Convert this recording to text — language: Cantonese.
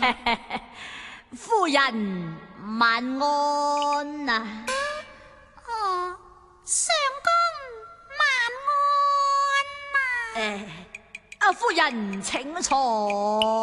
夫人晚安啊！ 哦，相公晚安啊！ 夫人請坐。